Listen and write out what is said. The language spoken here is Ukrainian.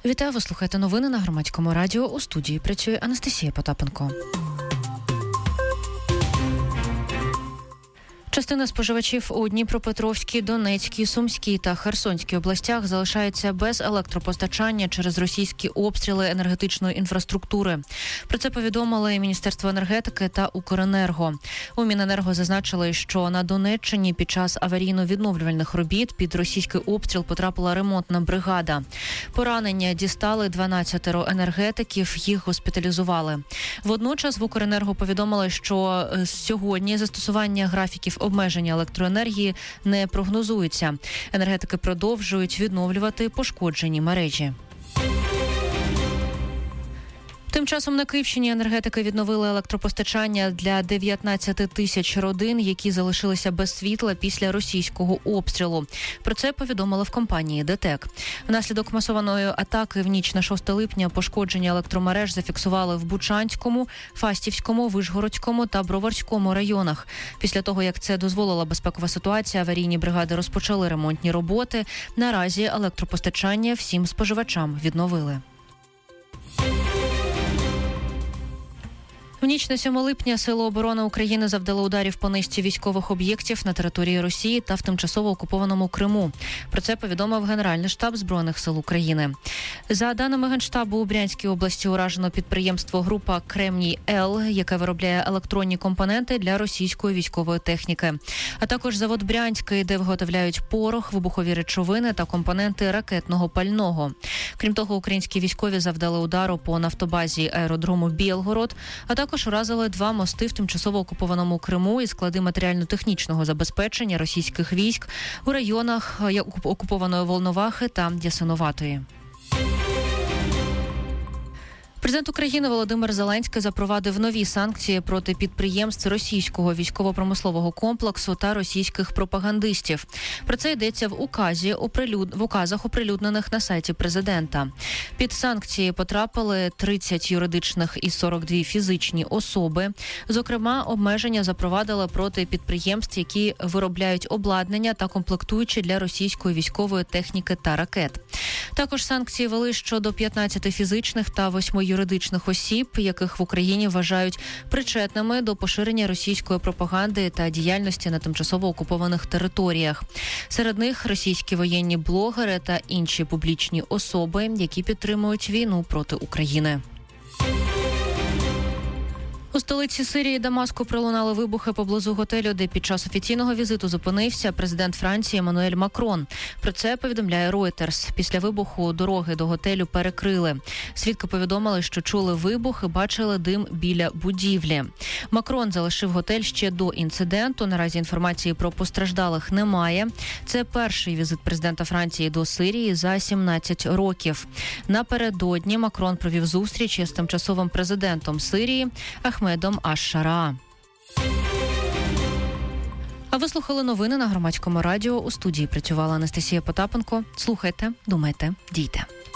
Вітаю, ви слухаєте новини на Громадському радіо. У студії працює Анастасія Потапенко. Частина споживачів у Дніпропетровській, Донецькій, Сумській та Херсонській областях залишається без електропостачання через російські обстріли енергетичної інфраструктури. Про це повідомили Міністерство енергетики та Укренерго. У Міненерго зазначили, що на Донеччині під час аварійно-відновлювальних робіт під російський обстріл потрапила ремонтна бригада. Поранення дістали 12 енергетиків, їх госпіталізували. Водночас в Укренерго повідомили, що сьогодні застосування графіків обмеження електроенергії не прогнозується. Енергетики продовжують відновлювати пошкоджені мережі. Тим часом на Київщині енергетики відновили електропостачання для 19 тисяч родин, які залишилися без світла після російського обстрілу. Про це повідомили в компанії ДТЕК. Внаслідок масованої атаки в ніч на 6 липня пошкодження електромереж зафіксували в Бучанському, Фастівському, Вишгородському та Броварському районах. Після того, як це дозволила безпекова ситуація, аварійні бригади розпочали ремонтні роботи. Наразі електропостачання всім споживачам відновили. В ніч на 7 липня Сили оборони України завдали ударів по низці військових об'єктів на території Росії та в тимчасово окупованому Криму. Про це повідомив Генеральний штаб Збройних сил України. За даними Генштабу, у Брянській області уражено підприємство група «Кремній-Л», яке виробляє електронні компоненти для російської військової техніки. А також завод Брянський, де виготовляють порох, вибухові речовини та компоненти ракетного пального. Крім того, українські військові завдали удару по нафтобазі аеродрому Білгород, а також уразили 2 мости в тимчасово окупованому Криму і склади матеріально-технічного забезпечення російських військ у районах окупованої Волновахи та Ясиноватої. Президент України Володимир Зеленський запровадив нові санкції проти підприємств російського військово-промислового комплексу та російських пропагандистів. Про це йдеться в указах, оприлюднених на сайті президента. Під санкції потрапили 30 юридичних і 42 фізичні особи. Зокрема, обмеження запровадили проти підприємств, які виробляють обладнання та комплектуючі для російської військової техніки та ракет. Також санкції вели щодо 15 фізичних та 8 юридичних осіб, яких в Україні вважають причетними до поширення російської пропаганди та діяльності на тимчасово окупованих територіях. Серед них російські воєнні блогери та інші публічні особи, які підтримують війну проти України. У столиці Сирії Дамаску пролунали вибухи поблизу готелю, де під час офіційного візиту зупинився президент Франції Еммануель Макрон. Про це повідомляє Reuters. Після вибуху дороги до готелю перекрили. Свідки повідомили, що чули вибух і бачили дим біля будівлі. Макрон залишив готель ще до інциденту. Наразі інформації про постраждалих немає. Це перший візит президента Франції до Сирії за 17 років. Напередодні Макрон провів зустріч із тимчасовим президентом Сирії Ахмедом Аш-Шараа. А ви слухали новини на Громадському радіо. У студії працювала Анастасія Потапенко. Слухайте, думайте, дійте.